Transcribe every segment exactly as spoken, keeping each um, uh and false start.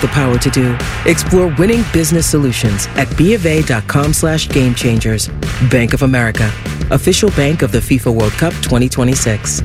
the power to do. Explore winning business solutions at bofa.com slash game changers. Bank of America, official bank of the FIFA World Cup twenty twenty-six.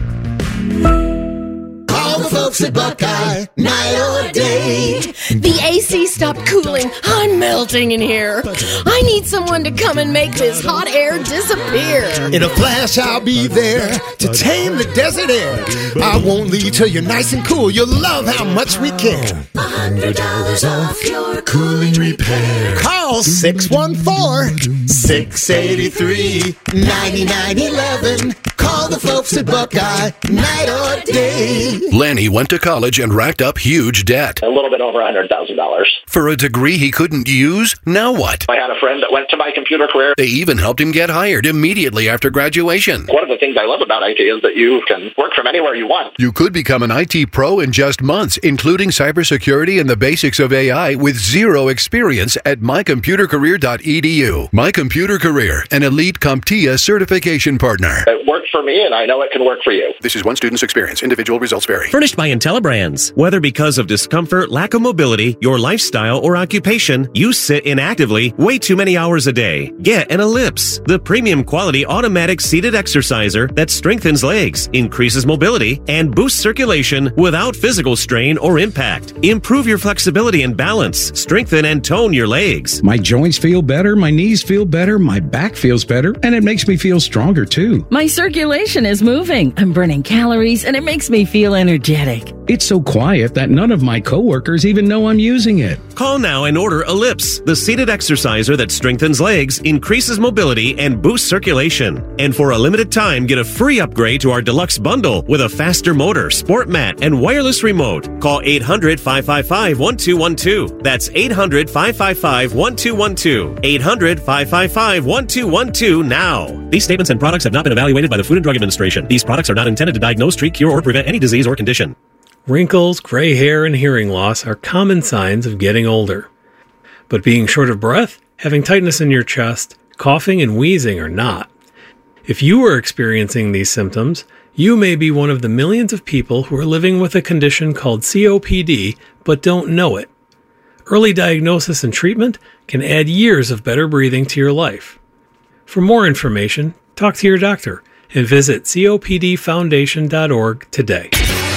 Call the folks at Buckeye, night or day. The A C stopped cooling. I'm melting in here. I need someone to come and make this hot air disappear. In a flash, I'll be there to tame the desert air. I won't leave till you're nice and cool. You'll love how much we care. one hundred dollars off your cooling repair. Call six one four, six eight three, nine nine one one. Call the folks at Buckeye, night or day. Lanny went to college and racked up huge debt. A little bit over one hundred thousand dollars. For a degree he couldn't use? Now what? I had a friend that went to my computer career. They even helped him get hired immediately after graduation. One of the things I love about I T is that you can work from anywhere you want. You could become an I T pro in just months, including cybersecurity and the basics of A I with zero experience at my computer career dot e d u. My Computer Career, an elite CompTIA certification partner. It worked for me, and I know it can work for you. This is one student's experience. Individual results vary. Furnished by IntelliBrands. Whether because of discomfort, lack of mobility, your lifestyle, or occupation, you sit inactively way too many hours a day. Get an Ellipse, the premium quality automatic seated exerciser that strengthens legs, increases mobility, and boosts circulation without physical strain or impact. Improve your flexibility and balance. Strengthen and tone your legs. My joints feel better, my knees feel better, my back feels better, and it makes me feel stronger too. My circulation is moving. I'm burning calories, and it makes me feel energetic. It's so quiet that none of my coworkers even know I'm using it. Call now and order Ellipse, the seated exerciser that strengthens legs, increases mobility, and boosts circulation. And for a limited time, get a free upgrade to our deluxe bundle with a faster motor, sport mat, and wireless remote. Call eight hundred, five five five, one two one two. That's eight hundred, five five five, one two one two. eight hundred, five five five, one two one two now. These statements and products have not been evaluated by the Food and Drug Administration. These products are not intended to diagnose, treat, cure, or prevent any disease or condition. Wrinkles, gray hair, and hearing loss are common signs of getting older. But being short of breath, having tightness in your chest, coughing, and wheezing are not. If you are experiencing these symptoms, you may be one of the millions of people who are living with a condition called C O P D but don't know it. Early diagnosis and treatment can add years of better breathing to your life. For more information, talk to your doctor and visit C O P D foundation dot org today.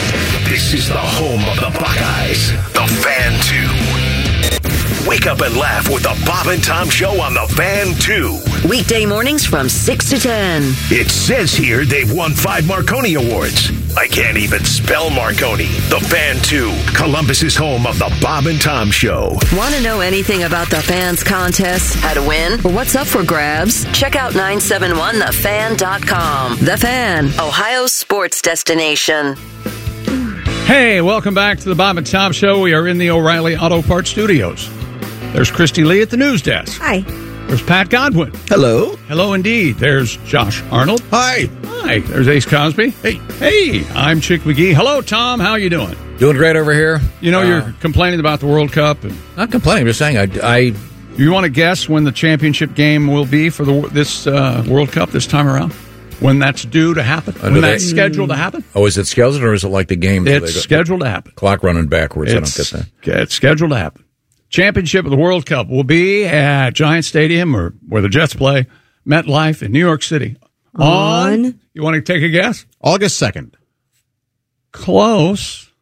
This is the home of the Buckeyes, the Fan two. Wake up and laugh with the Bob and Tom Show on the Fan two. Weekday mornings from six to ten. It says here they've won five Marconi Awards. I can't even spell Marconi. The Fan two, Columbus's home of the Bob and Tom Show. Want to know anything about the Fans contest, how to win, or what's up for grabs? Check out nine seven one the fan dot com. The Fan, Ohio's sports destination. Hey, welcome back to the Bob and Tom Show. We are in the O'Reilly Auto Parts Studios. There's Christy Lee at the news desk. Hi. There's Pat Godwin. Hello. Hello indeed. There's Josh Arnold. Hi. Hi. There's Ace Cosby. Hey. Hey, I'm Chick McGee. Hello, Tom. How you doing? Doing great over here. You know, uh, you're complaining about the World Cup. And not complaining. I'm just saying I... I you want to guess when the championship game will be for the this uh, World Cup this time around? When that's due to happen? When that's they, scheduled to happen? Oh, is it scheduled or is it like the game? It's scheduled to happen. Clock running backwards. It's, I don't get that. It's scheduled to happen. Championship of the World Cup will be at Giant Stadium, or where the Jets play, MetLife in New York City. On, on you want to take a guess? August second. Close.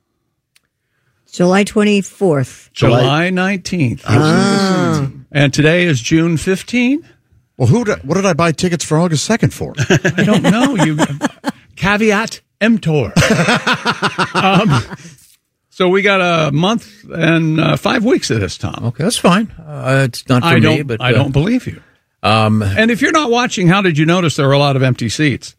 July twenty-fourth. July nineteenth. Ah. And today is June fifteenth. Well, who? Did, what did I buy tickets for August second for? I don't know. You caveat emptor. um, so we got a month and uh, five weeks of this, Tom. Okay, that's fine. Uh, it's not for I me, don't, but I uh, don't believe you. Um, and if you're not watching, how did you notice there were a lot of empty seats?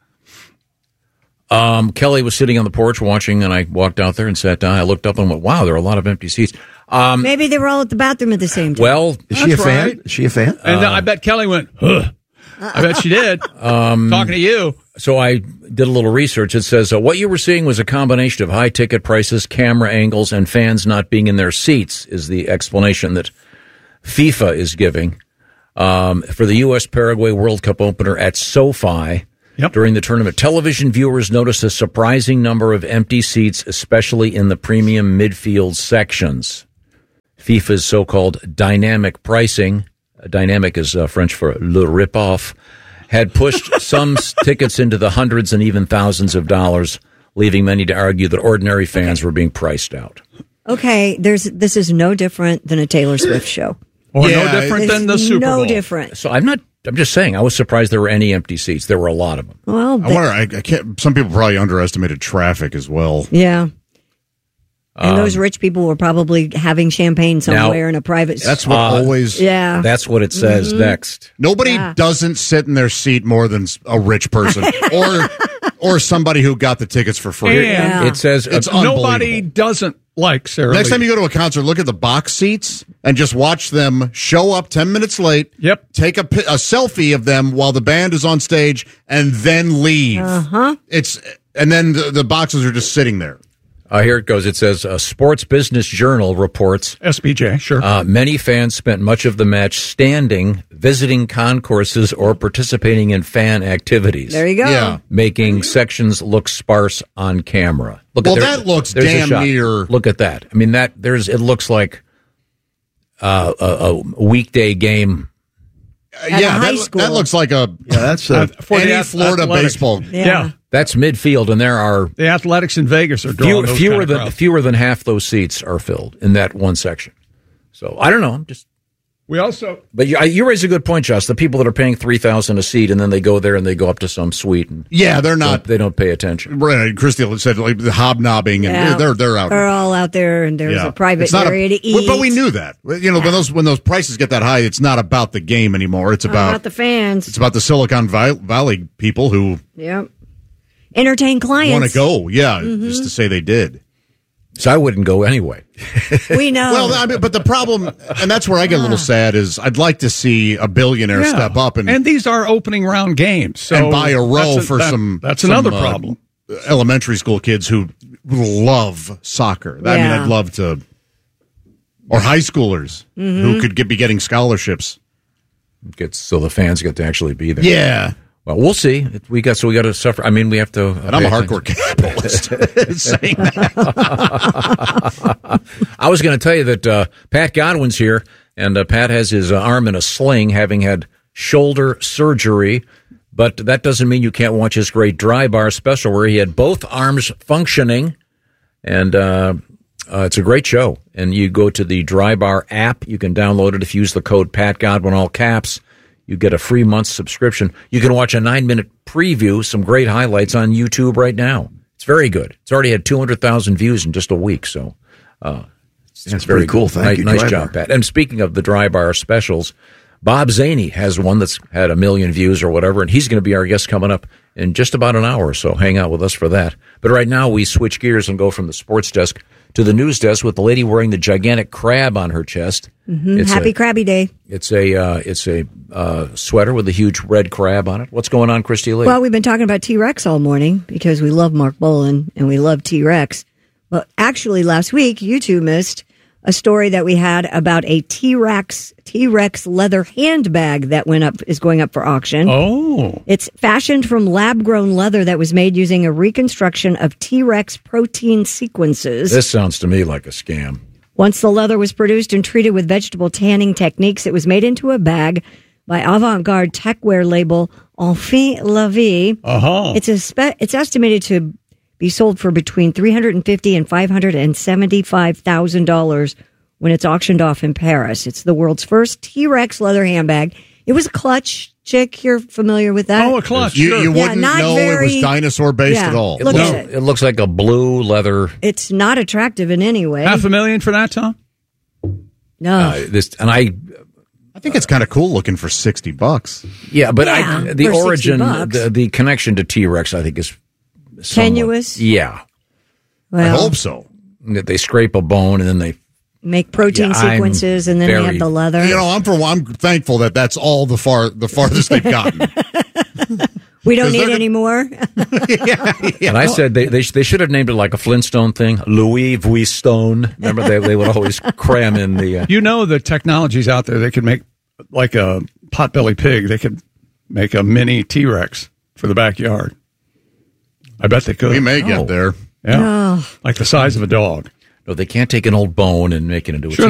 Um, Kelly was sitting on the porch watching, and I walked out there and sat down. I looked up and went, "Wow, there are a lot of empty seats." Um, Maybe they were all at the bathroom at the same time. Well, is she a fan? Right. Is she a fan? And uh, uh, I bet Kelly went, huh. I bet she did. Um, Talking to you. So I did a little research. It says uh, what you were seeing was a combination of high ticket prices, camera angles, and fans not being in their seats is the explanation that FIFA is giving um, for the U S Paraguay World Cup opener at SoFi. Yep. During the tournament, television viewers noticed a surprising number of empty seats, especially in the premium midfield sections. FIFA's so-called dynamic pricing, uh, dynamic is uh, French for le rip-off, had pushed some tickets into the hundreds and even thousands of dollars, leaving many to argue that ordinary fans okay. were being priced out. Okay, there's this is no different than a Taylor Swift show. Or yeah, no different than the Super no Bowl. No different. So I'm not, I'm just saying, I was surprised there were any empty seats. There were a lot of them. Well, I wonder, I, I can't, some people probably underestimated traffic as well. Yeah. And Um, those rich people were probably having champagne somewhere now, in a private. That's what uh, always. Yeah, that's what it says Mhm. next. Nobody Yeah. doesn't sit in their seat more than a rich person or or somebody who got the tickets for free. And Yeah. It says It's uh, nobody doesn't like Sarah Next Lee. time you go to a concert, look at the box seats and just watch them show up ten minutes late. Yep. Take a, pi- a selfie of them while the band is on stage and then leave. Uh-huh. It's and then the, the boxes are just sitting there. Uh, here it goes. It says, uh, Sports Business Journal reports. S B J, sure. Uh, many fans spent much of the match standing, visiting concourses, or participating in fan activities. There you go. Yeah. Making sections look sparse on camera. Look Well, there- that looks there's a damn shot. near- Look at that. I mean, that there's. It looks like uh, a, a weekday game. Uh, At yeah, a high that, school. that looks like a Yeah, that's a, Uh, for the any ath- Florida athletics. baseball. Yeah. Yeah. That's midfield, and there are The Athletics in Vegas are drawing few, those fewer kind of than crowds. fewer than half those seats are filled in that one section. So I don't know. I'm just. We also But you, you raise a good point, Josh. The people that are paying three thousand a seat, and then they go there and they go up to some suite, and Yeah, they're not. don't- they don't pay attention. Right, Christy said like the hobnobbing, and Yeah. they're they're out. They're all out there, and there's Yeah. a private It's not area a, to eat. But we knew that. You know, when those when those prices get that high, it's not about the game anymore. It's Not about, about the fans. it's about the Silicon Vi- Valley people who Yep. Entertain clients. want to go. Yeah, Mhm. just to say they did. So I wouldn't go anyway. We know. Well, I mean, but the problem, and that's where I get a little sad, is I'd like to see a billionaire Yeah. step up and and these are opening round games, so and buy a row that's a- for that- some. That's some, another uh, problem. elementary school kids who love soccer. I mean, Yeah. I'd love to, or high schoolers Mhm. who could get, be getting scholarships. Gets so the fans get to actually be there. Yeah. Well, we'll see. We got so we got to suffer. I mean, we have to. Uh, And I'm a pay hardcore capitalist. saying that. I was going to tell you that uh, Pat Godwin's here, and uh, Pat has his uh, arm in a sling, having had shoulder surgery. But that doesn't mean you can't watch his great Dry Bar special, where he had both arms functioning, and uh, uh, it's a great show. And you go to the Dry Bar app. You can download it if you use the code Pat Godwin, all caps. You get a free month subscription. You can watch a nine-minute preview, some great highlights on YouTube right now. It's very good. It's already had two hundred thousand views in just a week, so uh, it's, That's very pretty cool. good. Thank nice, you, Nice Dry job, Bar. Pat. And speaking of the Dry Bar specials, Bob Zaney has one that's had a million views or whatever, and he's going to be our guest coming up in just about an hour or so. Hang out with us for that. But right now, we switch gears and go from the sports desk to the news desk with the lady wearing the gigantic crab on her chest. Mhm. It's Happy a- Krabby Day. It's a uh, it's a uh, sweater with a huge red crab on it. What's going on, Christy Lee? Well, we've been talking about T-Rex all morning because we love Mark Bolan and we love T-Rex. But actually, last week, you two missed a story that we had about a T-Rex T-Rex leather handbag that went up is going up for auction. Oh. It's fashioned from lab-grown leather that was made using a reconstruction of T-Rex protein sequences. This sounds to me like a scam. Once the leather was produced and treated with vegetable tanning techniques, it was made into a bag by avant-garde techwear label Enfant La Vie. Uh-huh. It's a spe- it's estimated to be sold for between three hundred fifty thousand dollars and five hundred seventy-five thousand dollars when it's auctioned off in Paris. It's the world's first T-Rex leather handbag. It was a clutch. Chick, you're familiar with that? Oh, a clutch. You, sure. you Yeah, wouldn't not know very- it was dinosaur based Yeah. at all. Look looks, at it. it looks like a blue leather. It's not attractive in any way. Half a million for that, Tom? No. Uh, this and I. I think it's kind of cool looking for sixty bucks. Yeah, but Yeah, I, the for sixty origin, bucks. the, the connection to T Rex, I think is somewhat- Tenuous? Yeah, Well, I hope so. that they scrape a bone and then they. make protein Yeah, I'm sequences, and then they very- have the leather. You know, I'm for I'm thankful that that's all the far the farthest they've gotten. we don't 'cause need they're any more. And I said they they, sh- they should have named it like a Flintstone thing, Louis Vuitton. Remember they they would always cram in the. Uh, You know the technology's out there. They could make like a potbelly pig. They could make a mini T-Rex for the backyard. I bet they could. We may get Oh. there. Yeah. Oh. Like the size of a dog. no, they can't take an old bone and make it into a Sure they T-Rex. can.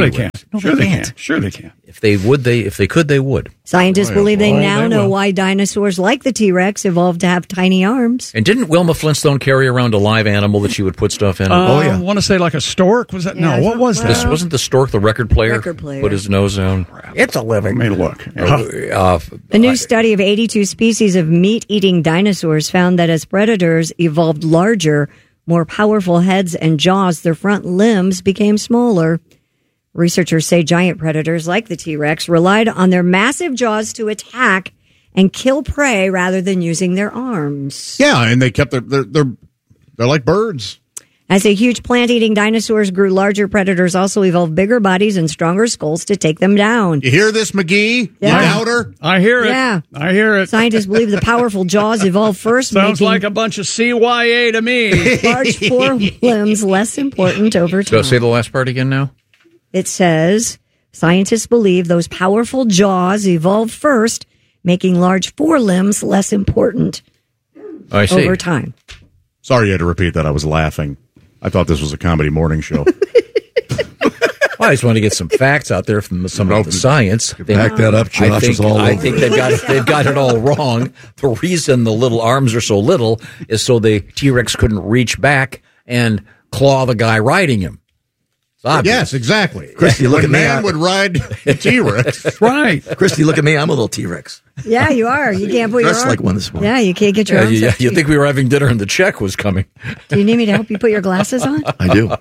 No, Sure they they can't. can. Sure they can. If they would, they if they could, they would. Scientists Boy, oh believe they boy, now they know will. why dinosaurs like the T-Rex evolved to have tiny arms. And didn't Wilma Flintstone carry around a live animal that she would put stuff in? Uh, I want to say like a stork. Was that? Yeah, no, what was that? This wasn't the stork, the record player. Record player. Put his nose down. It's a living. Let me look. Uh, uh, A new study of eighty-two species of meat-eating dinosaurs found that as predators evolved larger, more powerful heads and jaws, their front limbs became smaller. Researchers say giant predators like the T-Rex relied on their massive jaws to attack and kill prey rather than using their arms. Yeah, and they kept their they're they're, they're like birds. As the huge plant-eating dinosaurs grew larger, predators also evolved bigger bodies and stronger skulls to take them down. You hear this, McGee? Yeah. You doubt her? I hear it. Yeah. I hear it. Scientists believe the powerful jaws evolved first, Sounds making like a bunch of C Y A to me. large forelimbs less important over So time. say the last part again now. It says scientists believe those powerful jaws evolved first, making large forelimbs less important I see. over time. Sorry you had to repeat that. I was laughing. I thought this was a comedy morning show. Well, I just want to get some facts out there from some of the science. Back that up, Josh. I think, It's all I over. think they've got it, they've got it all wrong. The reason the little arms are so little is so the T-Rex couldn't reach back and claw the guy riding him. It's obvious. Yes, exactly. Christy, look when at me. man I- would ride a T-Rex. Right. Christy, look at me. I'm a little T-Rex. Yeah, you are. You can't put your Dressed arm. like one this morning. Yeah, you can't get your Yeah, arms you, up. you think we were having dinner and the check was coming? Do you need me to help you put your glasses on? I do.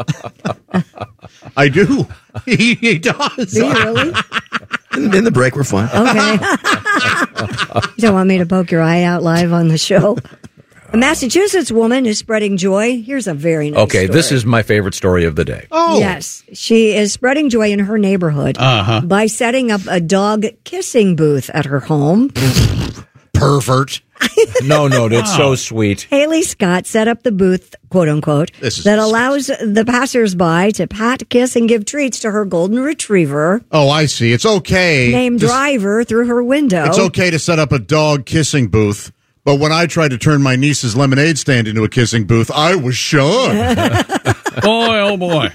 I do. He, he does. Do you really? In, in the break, we're fine. Okay. You don't want me to poke your eye out live on the show? A Massachusetts woman is spreading joy. Here's a very nice Okay, this story. is my favorite story of the day. Oh. Yes, she is spreading joy in her neighborhood Uh-huh. by setting up a dog kissing booth at her home. Pervert. No, no, that's so sweet. Haley Scott set up the booth, quote unquote, This is that allows the passersby to pat, kiss, and give treats to her golden retriever Oh, I see. It's okay. named to- Driver through her window. It's okay to set up a dog kissing booth, but when I tried to turn my niece's lemonade stand into a kissing booth, I was shunned. Boy, oh boy.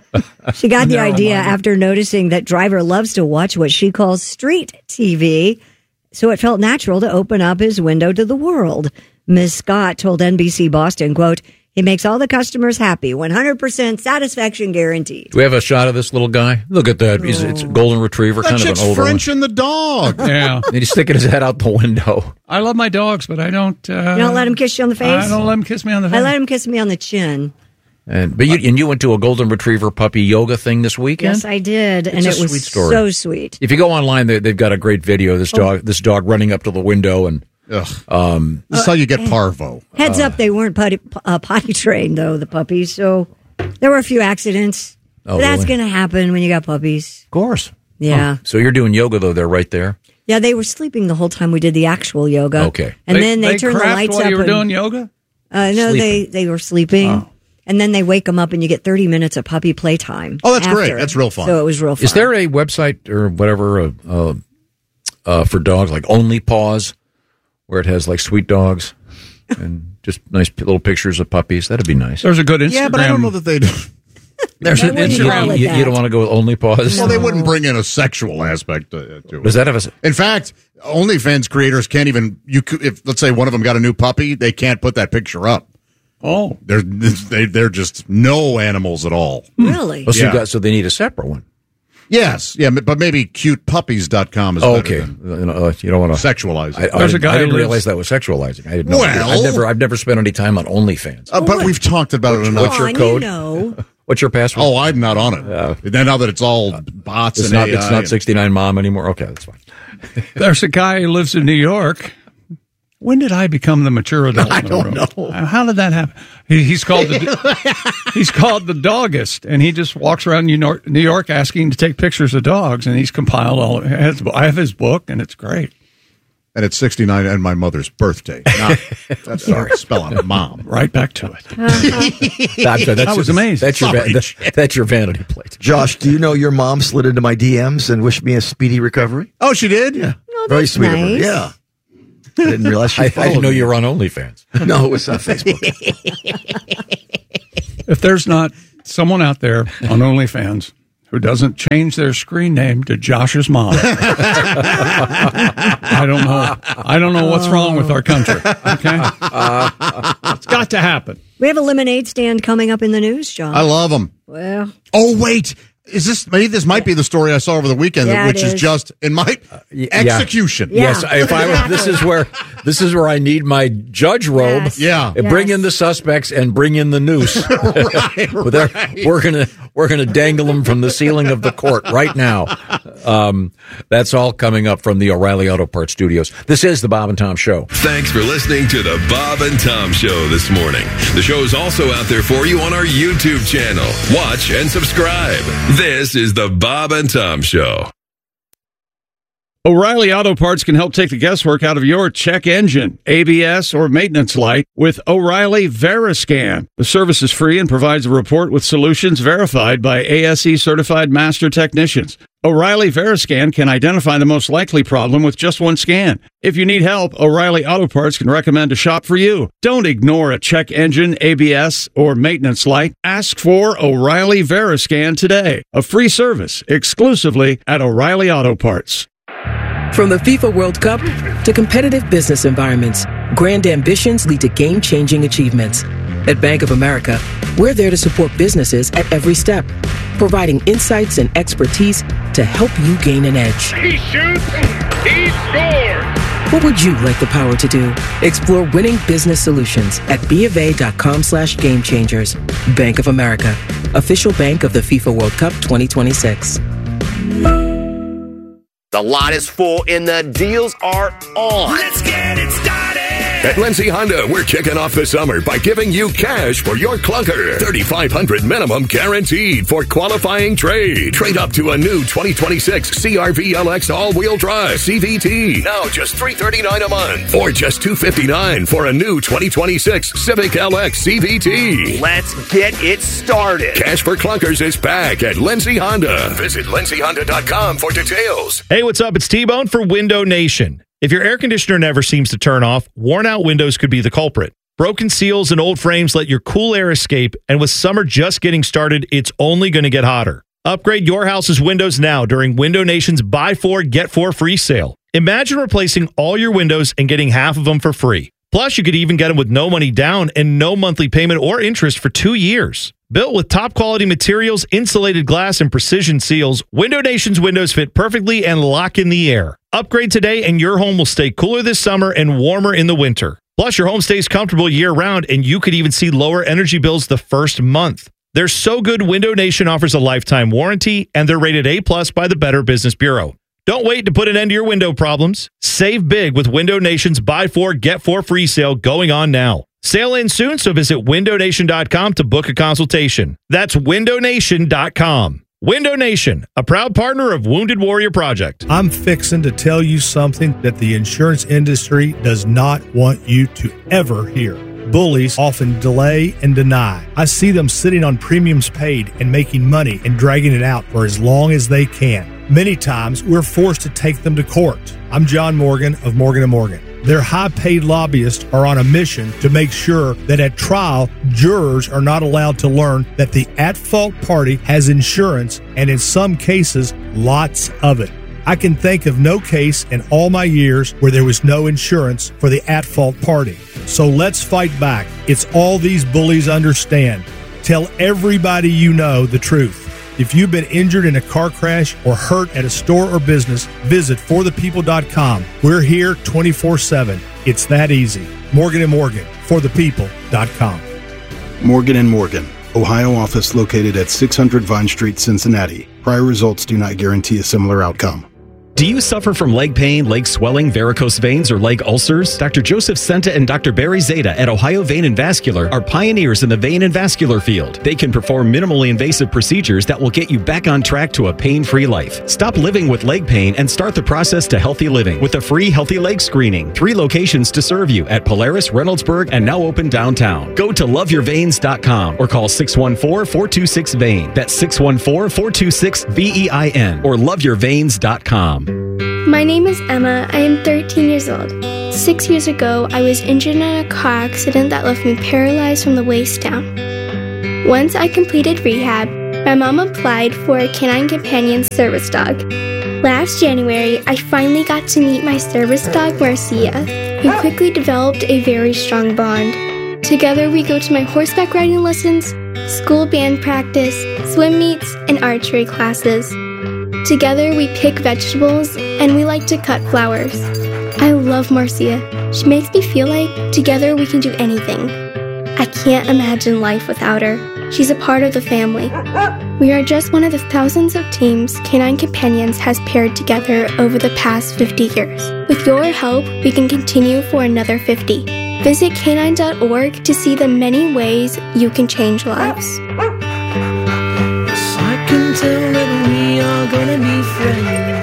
She got the Narrow idea minded. after noticing that Driver loves to watch what she calls street T V, so it felt natural to open up his window to the world. Miz Scott told N B C Boston, quote, "He makes all the customers happy, one hundred percent satisfaction guaranteed." Do we have a shot of this little guy? Look at that. He's, it's a golden retriever, That kind of chick's an older French one. in the dog. Yeah. And he's sticking his head out the window. I love my dogs, but I don't. Uh, You don't let him kiss you on the face? I don't let him kiss me on the face. I let him kiss me on the chin. And but you and you went to a golden retriever puppy yoga thing this weekend. Yes, I did, and It's it a was sweet story. so sweet. If you go online, they, they've got a great video. This dog, this dog running up to the window, and um, This is how you get parvo. Heads up, they weren't potty, uh, potty trained, though, the puppies, so there were a few accidents. Oh, But that's really? going to happen when you got puppies. of course, Yeah. So you're doing yoga though? They're right there. Yeah, they were sleeping the whole time we did the actual yoga. Okay. And They- then they, they turned the crapped lights while up. you were and- doing yoga? Uh, no, Sleeping. they, they were sleeping. Oh. And then they wake them up and you get thirty minutes of puppy playtime. Oh, that's great. after. That's real fun. So it was real fun. Is there a website or whatever uh, uh, uh, for dogs like Only Paws, where it has like sweet dogs and just nice p- little pictures of puppies? That'd be nice. There's a good Instagram. Yeah, but I don't know that they do. There's an They wouldn't call Instagram. it You, you that. don't want to go with Only Paws? Well, they wouldn't bring in a sexual aspect to, to it. Does that have a? In fact, OnlyFans creators can't even. You could, if let's say one of them got a new puppy, they can't put that picture up. Oh, They're they, they're just no animals at all. Really? Oh, so, you Yeah. got, so they need a separate one. Yes, yeah, but maybe cute puppies dot com is Oh, better okay. than You, know, uh, you don't want to sexualize I, it. I, There's a didn't- guy I didn't who lives- realize that was sexualizing. I didn't know. Well- I've never, I've never spent any time on OnlyFans. Uh, but we've talked about it enough. What's your Come on, code? You know. What's your password? Oh, I'm not on it. Uh, then now that it's all bots it's and not. A I It's not and- sixty-nine mom anymore. Okay, that's fine. there's a guy who lives in New York. When did I become the mature adult? I in the don't room? know. Uh, How did that happen? He, he's called the he's called the doggist, and he just walks around New York, New York asking to take pictures of dogs, and he's compiled all. Has, I have his book, and it's great. And it's sixty-nine and my mother's birthday. Not, that's sorry, spell out mom. Right back to it. I'm sorry, that's I was your- amazed. That's your, va- Sorry. that- that's your vanity plate. Josh, do you know your mom slid into my D Ms and wished me a speedy recovery? Oh, she did? Yeah. Oh, Very that's sweet of her. nice. Yeah. I didn't realize she I, I followed didn't know me. you were on OnlyFans. No, it was on Facebook. If there's not someone out there on OnlyFans who doesn't change their screen name to Josh's mom. I don't know. I don't know what's wrong with our country. Okay, it's got to happen. We have a lemonade stand coming up in the news, John. I love them. Well, oh wait, is this maybe this might be the story I saw over the weekend, Yeah, which it is. is. just in my uh, execution. Yeah. Yes, if I was, this is where this is where I need my judge robe. Yes. Yeah, And bring in the suspects and bring in the noose. right, But they're- right. We're gonna we're gonna dangle them from the ceiling of the court right now. Um, that's all coming up from the O'Reilly Auto Parts Studios. This is the Bob and Tom Show. Thanks for listening to the Bob and Tom Show this morning. The show is also out there for you on our YouTube channel. Watch and subscribe. This is the Bob and Tom Show. O'Reilly Auto Parts can help take the guesswork out of your check engine, A B S, or maintenance light with O'Reilly Veriscan. The service is free and provides a report with solutions verified by A S E certified master technicians. O'Reilly Veriscan can identify the most likely problem with just one scan. If you need help, O'Reilly Auto Parts can recommend a shop for you. Don't ignore a check engine, A B S, or maintenance light. Ask for O'Reilly Veriscan today. A free service exclusively at O'Reilly Auto Parts. From the FIFA World Cup to competitive business environments, grand ambitions lead to game-changing achievements. At Bank of America, we're there to support businesses at every step, providing insights and expertise to help you gain an edge. He shoots, he scores! What would you like the power to do? Explore winning business solutions at BofA.com slash game changers. Bank of America, official bank of the FIFA World Cup twenty twenty-six. The lot is full and the deals are on. Let's get it started! At Lindsay Honda, we're kicking off the summer by giving you cash for your clunker. thirty-five hundred dollars minimum guaranteed for qualifying trade. Trade up to a new twenty twenty-six C R V L X all-wheel drive C V T. Now just three hundred thirty-nine dollars a month. Or just two hundred fifty-nine dollars for a new twenty twenty-six Civic L X C V T. Let's get it started. Cash for clunkers is back at Lindsay Honda. Visit lindsay honda dot com for details. Hey, what's up? It's T-Bone for Window Nation. If your air conditioner never seems to turn off, worn-out windows could be the culprit. Broken seals and old frames let your cool air escape, and with summer just getting started, it's only going to get hotter. Upgrade your house's windows now during Window Nation's Buy Four, Get Four free sale. Imagine replacing all your windows and getting half of them for free. Plus, you could even get them with no money down and no monthly payment or interest for two years. Built with top-quality materials, insulated glass, and precision seals, Window Nation's windows fit perfectly and lock in the air. Upgrade today and your home will stay cooler this summer and warmer in the winter. Plus, your home stays comfortable year-round, and you could even see lower energy bills the first month. They're so good, Window Nation offers a lifetime warranty, and they're rated A plus by the Better Business Bureau. Don't wait to put an end to your window problems. Save big with Window Nation's Buy Four, Get Four free sale going on now. Sale ends soon, so visit window nation dot com to book a consultation. That's window nation dot com. Window Nation, a proud partner of Wounded Warrior Project. I'm fixing to tell you something that the insurance industry does not want you to ever hear. Bullies often delay and deny. I see them sitting on premiums paid and making money and dragging it out for as long as they can. Many times, we're forced to take them to court. I'm John Morgan of Morgan and Morgan. Their high-paid lobbyists are on a mission to make sure that at trial, jurors are not allowed to learn that the at-fault party has insurance, and in some cases, lots of it. I can think of no case in all my years where there was no insurance for the at-fault party. So let's fight back. It's all these bullies understand. Tell everybody you know the truth. If you've been injured in a car crash or hurt at a store or business, visit for the people dot com. We're here twenty-four seven. It's that easy. Morgan and Morgan, for the people dot com. Morgan and Morgan, Ohio office located at six hundred Vine Street, Cincinnati. Prior results do not guarantee a similar outcome. Do you suffer from leg pain, leg swelling, varicose veins, or leg ulcers? Doctor Joseph Senta and Doctor Barry Zeta at Ohio Vein and Vascular are pioneers in the vein and vascular field. They can perform minimally invasive procedures that will get you back on track to a pain-free life. Stop living with leg pain and start the process to healthy living with a free healthy leg screening. Three locations to serve you at Polaris, Reynoldsburg, and now open downtown. Go to love your veins dot com or call six one four, four two six, V E I N. That's six one four, four two six, V E I N or love your veins dot com. My name is Emma. I am thirteen years old. Six years ago, I was injured in a car accident that left me paralyzed from the waist down. Once I completed rehab, My mom applied for a Canine Companion service dog. Last January, I finally got to meet my service dog, Marcia, who quickly developed a very strong bond. Together, we go to my horseback riding lessons, school band practice, swim meets, and archery classes. Together, we pick vegetables, and we like to cut flowers. I love Marcia. She makes me feel like together we can do anything. I can't imagine life without her. She's a part of the family. We are just one of the thousands of teams Canine Companions has paired together over the past fifty years. With your help, we can continue for another fifty. Visit canine dot org to see the many ways you can change lives. I can tell that we are gonna be friends.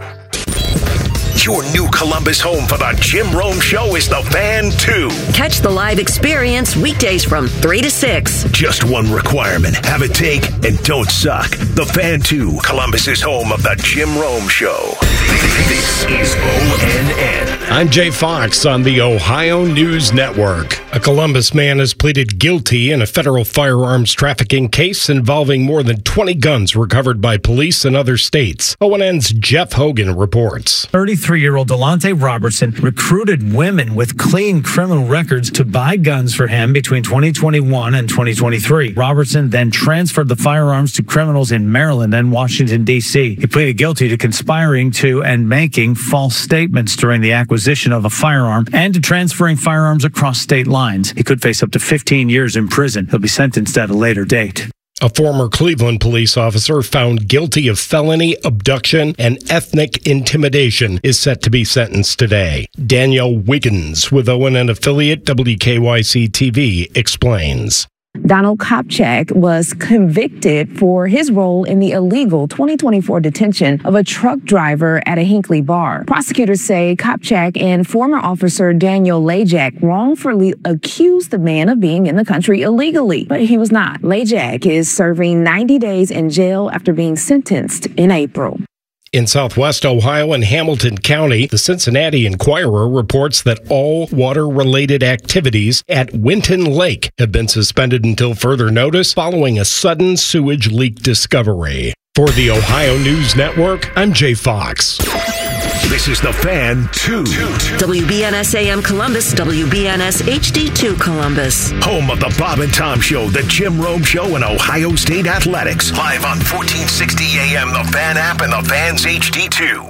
Your new Columbus home for the Jim Rome Show is the Fan two. Catch the live experience weekdays from three to six. Just one requirement. Have a take and don't suck. The Fan two, Columbus's home of the Jim Rome Show. This is O N N. I'm Jay Fox on the Ohio News Network. A Columbus man has pleaded guilty in a federal firearms trafficking case involving more than twenty guns recovered by police in other states. O N N's Jeff Hogan reports. thirty-three-year-old Delonte Robertson recruited women with clean criminal records to buy guns for him between twenty twenty-one and twenty twenty-three. Robertson then transferred the firearms to criminals in Maryland and Washington, D C. He pleaded guilty to conspiring to and making false statements during the acquisition of a firearm and to transferring firearms across state lines. He could face up to fifteen years in prison. He'll be sentenced at a later date. A former Cleveland police officer found guilty of felony abduction and ethnic intimidation is set to be sentenced today. Danielle Wiggins with O N N affiliate W K Y C T V explains. Donald Kopchak was convicted for his role in the illegal twenty twenty-four detention of a truck driver at a Hinckley bar. Prosecutors say Kopchak and former officer Daniel Lajak wrongfully accused the man of being in the country illegally, but he was not. Lajak is serving ninety days in jail after being sentenced in April. In southwest Ohio and Hamilton County, the Cincinnati Enquirer reports that all water-related activities at Winton Lake have been suspended until further notice following a sudden sewage leak discovery. For the Ohio News Network, I'm Jay Fox. This is the Fan two. W B N S A M Columbus, W B N S H D two Columbus. Home of the Bob and Tom Show, the Jim Rome Show, and Ohio State Athletics. Live on fourteen sixty A M, the Fan app, and the Fans H D two.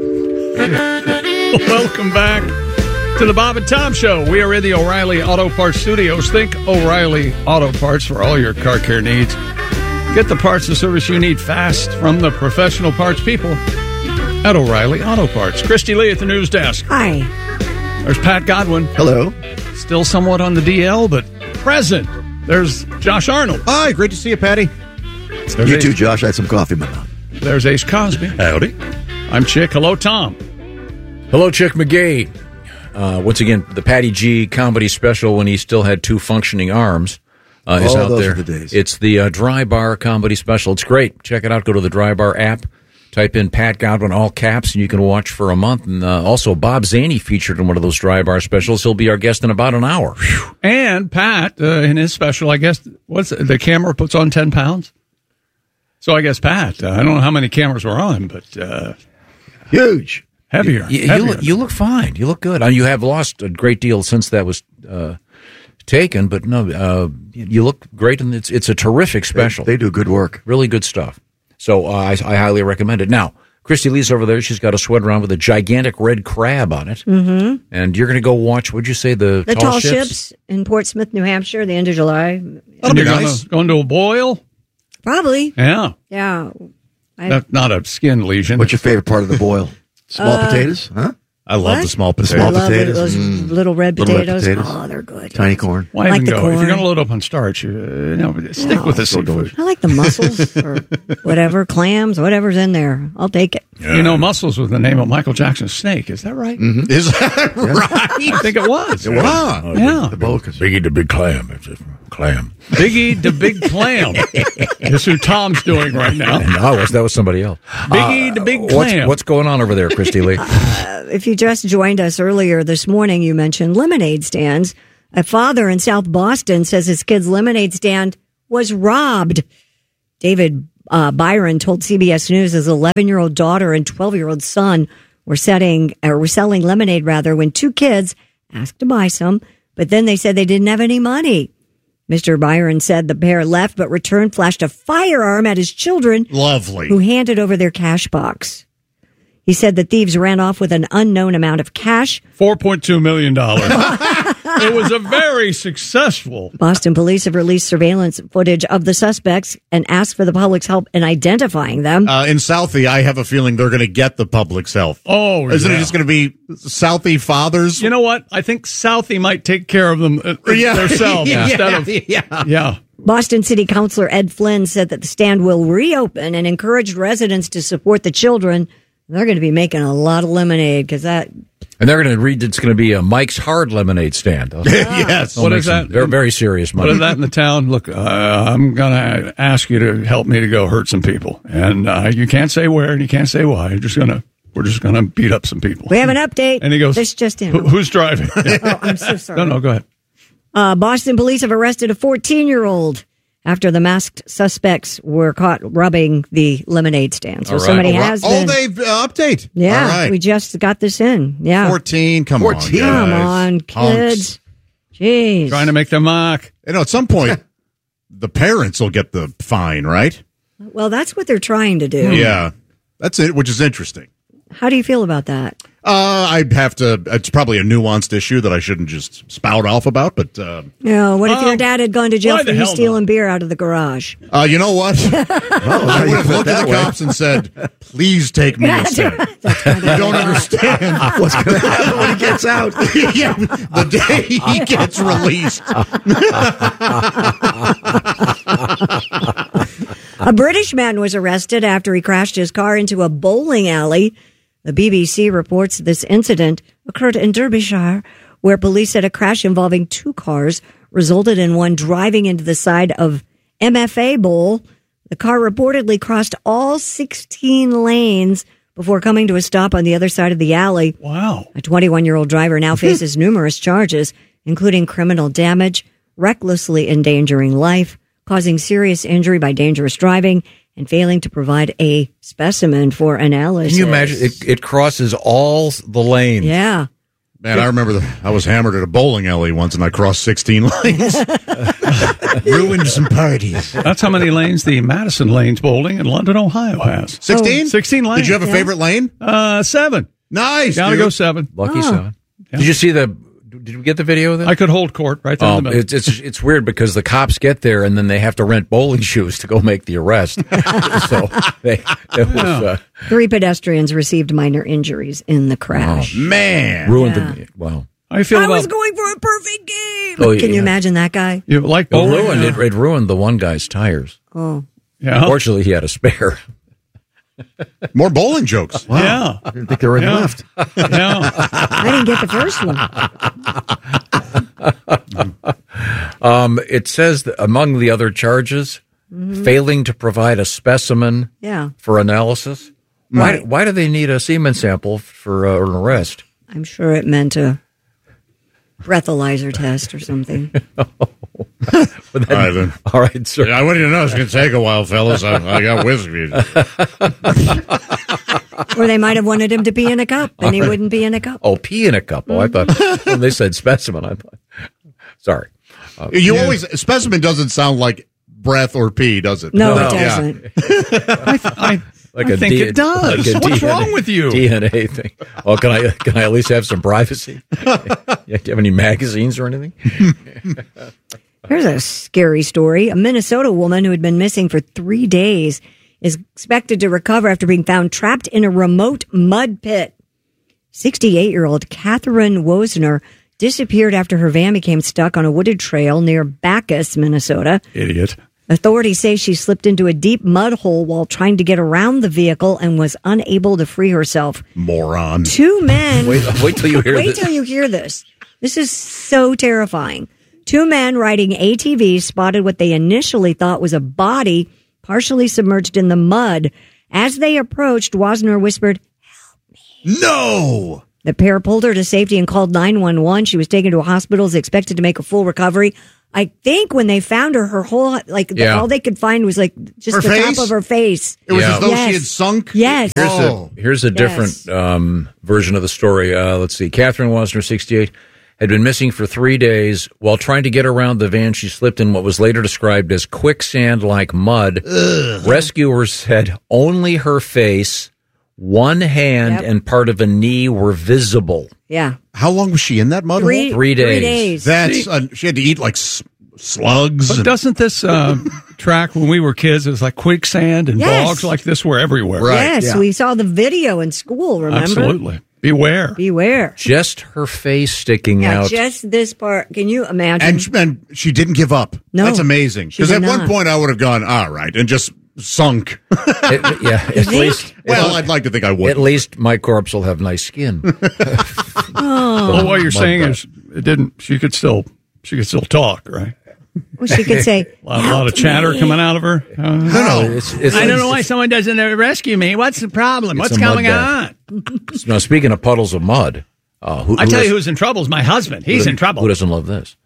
Welcome back to the Bob and Tom Show. We are in the O'Reilly Auto Parts Studios. Think O'Reilly Auto Parts for all your car care needs. Get the parts and service you need fast from the professional parts people at O'Reilly Auto Parts. Christy Lee at the news desk. Hi. There's Pat Godwin. Hello. Still somewhat on the D L, but present. There's Josh Arnold. Hi, great to see you, Patty. There's you Ace, too, Josh. I had some coffee in my mouth. There's Ace Cosby. Howdy. I'm Chick. Hello, Tom. Hello, Chick McGee. Uh, once again, the Patty G comedy special when he still had two functioning arms uh, is oh, out those there. Are the days. It's the uh, Dry Bar comedy special. It's great. Check it out. Go to the Dry Bar app. Type in Pat Godwin, all caps, and you can watch for a month. And uh, also, Bob Zaney featured in one of those Dry Bar specials. He'll be our guest in about an hour. And Pat, uh, in his special, I guess, what's it, the camera puts on ten pounds? So I guess Pat, uh, I don't know how many cameras were on, but uh, huge. Heavier. You, you, heavier. look, you look fine. You look good. Uh, you have lost a great deal since that was uh, taken, but no, uh, you look great, and it's it's a terrific special. They, they do good work. Really good stuff. So uh, I, I highly recommend it. Now, Christy Lee's over there. She's got a sweater on with a gigantic red crab on it. Mm-hmm. And you're going to go watch, what'd you say, the, The tall, tall ships? ships in Portsmouth, New Hampshire, the end of July. That'll be nice. Going to a boil? Probably. Yeah. Yeah. I, Not, not a skin lesion. What's your favorite part of the boil? Small Uh, potatoes, huh? I love What? the small The potatoes. small I love potatoes. those Mm. little red Little red potatoes. potatoes. Oh, they're good. Tiny corn. Why I like even the go? If you're corn. going to load up on starch, you, uh, no, stick No, with the so seafood. I like the mussels or whatever, clams, whatever's in there. I'll take it. You know, mussels was the name of Michael Jackson's snake. Is that right? Mm-hmm. Is that right? I think it was. It was. Wow. Yeah. The boa constrictor. Biggie the big clam. It's a clam. Biggie the Big Clam. That's who Tom's doing right now. No, that was somebody else. Biggie the Big What's, Clam. what's going on over there, Christy Lee? Uh, if you just joined us earlier this morning, you mentioned lemonade stands. A father in South Boston says his kid's lemonade stand was robbed. David uh, Byron told C B S News his eleven-year-old daughter and twelve-year-old son were setting or were selling lemonade rather when two kids asked to buy some, but then they said they didn't have any money. Mister Byron said the pair left but returned, flashed a firearm at his children. Lovely. Who handed over their cash box. He said the thieves ran off with an unknown amount of cash. four point two million dollars. It was a very successful. Boston police have released surveillance footage of the suspects and asked for the public's help in identifying them. Uh, in Southie, I have a feeling they're going to get the public's help. Oh, Isn't yeah. it just going to be Southie fathers? You know what? I think Southie might take care of them uh, Yeah. themselves Yeah. instead of. Yeah. Yeah. Boston City Councilor Ed Flynn said that the stand will reopen and encouraged residents to support the children. They're going to be making a lot of lemonade because that. And they're going to read it's going to be a Mike's Hard Lemonade stand. Yes. They'll What make is some that? Very, very serious money. What is that in the town? Look, uh, I'm going to ask you to help me to go hurt some people. And uh, you can't say where and you can't say why. You're just going to. We're just going to beat up some people. We have an update. And he goes, This just in. "Who- Who's driving? Oh, I'm so sorry. No, no, go ahead. Uh, Boston police have arrested a fourteen-year-old after the masked suspects were caught robbing the lemonade stand. So All right. somebody Oh, has oh, been. they uh, update. Yeah, All right. we just got this in. Yeah. fourteen, come on, Come guys. on, kids. Jeez. Trying to make them mock. You know, at some point, the parents will get the fine, right? Well, that's what they're trying to do. Yeah. That's it, which is interesting. How do you feel about that? Uh, I'd have to, it's probably a nuanced issue that I shouldn't just spout off about, but, uh, You know, what if your dad had gone to jail why for the you hell stealing beer out of the garage? uh, you know what? I would have looked at that the way. cops and said, please take me instead. You don't understand What's going to happen when he gets out? yeah, the day he gets released. A British man was arrested after he crashed his car into a bowling alley. The B B C reports this incident occurred in Derbyshire, where police said a crash involving two cars resulted in one driving into the side of M F A Bowl. The car reportedly crossed all sixteen lanes before coming to a stop on the other side of the alley. Wow. A twenty-one-year-old driver now faces numerous charges, including criminal damage, recklessly endangering life, causing serious injury by dangerous driving, and failing to provide a specimen for analysis. Can you imagine? It, it crosses all the lanes. Yeah. Man, I remember the, I was hammered at a bowling alley once and I crossed sixteen lanes. Ruined some parties. That's how many lanes the Madison Lanes Bowling in London, Ohio has. sixteen? sixteen lanes. Did you have a Yeah. favorite lane? Uh, seven. Nice. Gotta dude. go seven. Lucky Oh. seven. Did you see the? Did we get the video of that? I could hold court right there in Oh, the middle. it's, it's it's weird because the cops get there and then they have to rent bowling shoes to go make the arrest. so they, it was uh, Three pedestrians received minor injuries in the crash. Man. ruined Yeah. the well. How you feel I about was going for a perfect game. Oh, Can you yeah. imagine that guy? you like It bowling? ruined it. It ruined the one guy's tires. Oh. Yeah. Fortunately, he had a spare. More bowling jokes. Wow. Yeah. I didn't think there were any Yeah. left. Yeah. I didn't get the first one. Um, it says that among the other charges, failing to provide a specimen Yeah. for analysis. Why? Why do they need a semen sample for uh, an arrest? I'm sure it meant a breathalyzer test or something. But then- All right, then. all right, sir. I want you to know it's going to take a while, fellas. I, I got whiskey. Or they might have wanted him to pee in a cup, and he wouldn't pee in a cup. Oh, pee in a cup. Oh, I thought when they said specimen, I thought. Sorry. Uh, You always, specimen doesn't sound like breath or pee, does it? No, No. it doesn't. I, th- I, like I a think D- it does. like a What's D N A wrong with you? D N A thing. Oh, can I can I at least have some privacy? Yeah, do you have any magazines or anything? Here's a scary story. A Minnesota woman who had been missing for three days is expected to recover after being found trapped in a remote mud pit. sixty-eight-year-old Catherine Wozner disappeared after her van became stuck on a wooded trail near Bacchus, Minnesota. Idiot. Authorities say she slipped into a deep mud hole while trying to get around the vehicle and was unable to free herself. Moron. Two men. Wait, wait till you hear Wait this. till you hear this. This is so terrifying. Two men riding A T Vs spotted what they initially thought was a body partially submerged in the mud. As they approached, Wozner whispered, No! The pair pulled her to safety and called nine one one. She was taken to a hospital, is expected to make a full recovery. I think when they found her, her whole, like, the, Yeah. all they could find was, like, just Her the face? top of her face. It was Yeah. as though Yes. she had sunk. Yes. Here's Oh. a here's a Yes. different um, version of the story. Uh, let's see. Catherine Wasner, sixty-eight, had been missing for three days. While trying to get around the van, she slipped in what was later described as quicksand-like mud. Ugh. Rescuers said only her face, one hand, Yep. and part of a knee were visible. Yeah. How long was she in that mud Three, hole? Three days. Three days. That's uh, she had to eat like s- slugs. But and- doesn't this uh, track when we were kids? It was like quicksand and Yes. bogs like this were everywhere. Right. Yes, yeah. we saw the video in school, remember? Absolutely. Beware. Beware. Just her face sticking Yeah, out. just this part. Can you imagine? and and she didn't give up. No, That's amazing. she Because did at one not. point I would have gone, all right, and just sunk. It- yeah, at least. Well, I'd like to think I would. At least my corpse will have nice skin. Oh. Well, what you're My saying God. is it didn't. She could still. She could still talk, right? Well, she could say, A lot, a lot of chatter coming out of her. Uh, No, it's, it's, I don't know why it's- someone doesn't uh, rescue me. What's the problem? It's What's a mud going bath. on? Now, speaking of puddles of mud, uh, who, I who tell you does- who's in trouble is my husband. He's who- in trouble. Who doesn't love this?